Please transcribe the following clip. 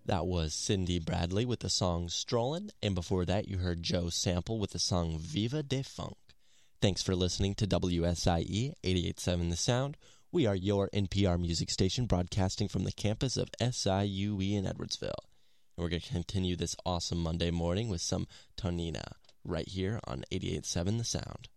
That was Cindy Bradley with the song Strollin', and before that you heard Joe Sample with the song Viva de Funk. Thanks for listening to WSIE 88.7 The Sound. We are your NPR music station broadcasting from the campus of SIUE in Edwardsville. And we're going to continue this awesome Monday morning with some Tonina right here on 88.7 The Sound.